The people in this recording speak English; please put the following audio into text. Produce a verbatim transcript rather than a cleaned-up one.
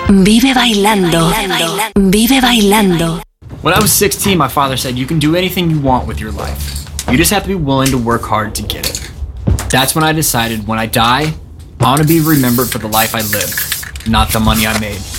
Vive bailando. Vive bailando. When I was sixteen, my father said, you can do anything you want with your life. You just have to be willing to work hard to get it. That's when I decided when I die, I want to be remembered for the life I lived, not the money I made.